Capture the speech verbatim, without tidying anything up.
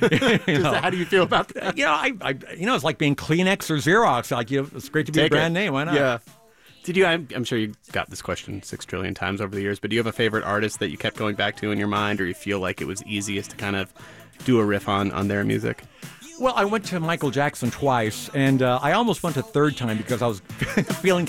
you know, How do you feel about that? you know, I, I, you know, it's like being Kleenex or Xerox. Like, you know, it's great to be Take a brand it. name. Why not? Yeah. Did you? I'm, I'm sure you got this question six trillion times over the years, but do you have a favorite artist that you kept going back to in your mind, or you feel like it was easiest to kind of do a riff on on their music? Well, I went to Michael Jackson twice, and uh, I almost went a third time because I was feeling